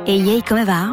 Ehi, come va?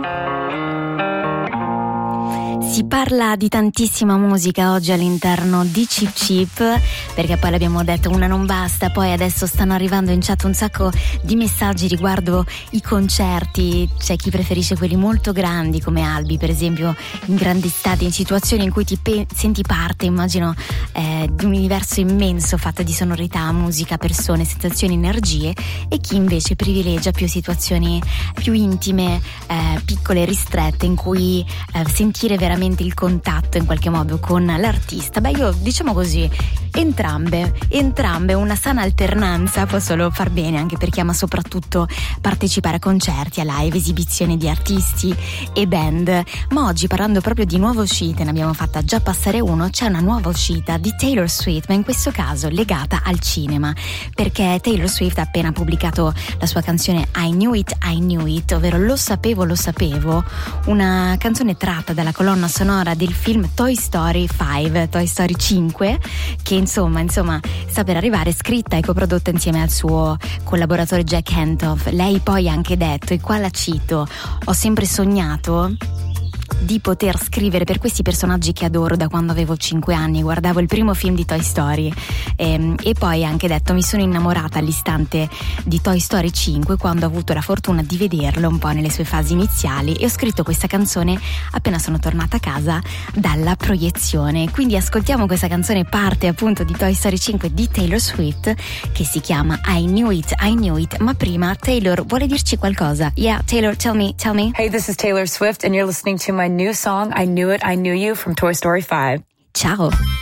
Si parla di tantissima musica oggi all'interno di Chip Chip, perché poi l'abbiamo detto, una non basta, poi adesso stanno arrivando in chat un sacco di messaggi riguardo i concerti. C'è chi preferisce quelli molto grandi come Albi, per esempio, in grandi stadi, in situazioni in cui ti senti parte, immagino, di un universo immenso fatto di sonorità, musica, persone, sensazioni, energie, e chi invece privilegia più situazioni più intime, piccole, ristrette, in cui sentire veramente il contatto in qualche modo con l'artista. Beh, io diciamo così, entrambe, una sana alternanza può solo far bene, anche per chi ama soprattutto partecipare a concerti, a live, esibizioni di artisti e band. Ma oggi, parlando proprio di nuove uscite, ne abbiamo fatta già passare uno, c'è una nuova uscita di Taylor Swift, ma in questo caso legata al cinema, perché Taylor Swift ha appena pubblicato la sua canzone I Knew It, ovvero Lo sapevo, una canzone tratta dalla colonna sonora del film Toy Story 5, che insomma sta per arrivare, scritta e coprodotta insieme al suo collaboratore Jack Antonoff. Lei poi ha anche detto, e qua la cito: ho sempre sognato di poter scrivere per questi personaggi che adoro da quando avevo 5 anni, guardavo il primo film di Toy Story, e poi ha anche detto: mi sono innamorata all'istante di Toy Story 5 quando ho avuto la fortuna di vederlo un po' nelle sue fasi iniziali, e ho scritto questa canzone appena sono tornata a casa dalla proiezione. Quindi ascoltiamo questa canzone, parte appunto di Toy Story 5 di Taylor Swift, che si chiama I Knew It, ma prima Taylor vuole dirci qualcosa. Yeah, Taylor, tell me. Hey, this is Taylor Swift and you're listening to my new song, I Knew You, from Toy Story 5. Ciao.